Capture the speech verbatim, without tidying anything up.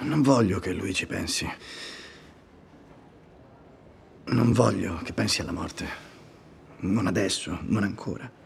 Non voglio che lui ci pensi. Non voglio che pensi alla morte. Non adesso, non ancora.